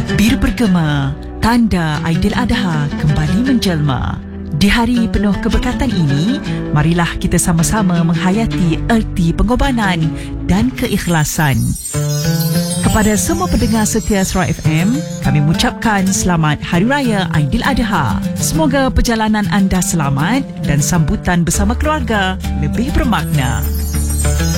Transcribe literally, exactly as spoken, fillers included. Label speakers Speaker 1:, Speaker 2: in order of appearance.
Speaker 1: Bir bergema, tanda Aidiladha kembali menjelma. Di hari penuh keberkatan ini, marilah kita sama-sama menghayati erti pengorbanan dan keikhlasan. Kepada semua pendengar setia Suara F M, kami mengucapkan selamat Hari Raya Aidiladha. Semoga perjalanan anda selamat dan sambutan bersama keluarga lebih bermakna.